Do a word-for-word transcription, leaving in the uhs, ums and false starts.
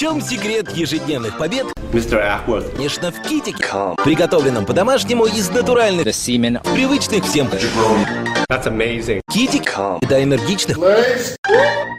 чем секрет ежедневных побед? мистер Ackworth. Конечно, в китике, приготовленном по-домашнему из натуральных, привычных всем That's amazing. китик для энергичных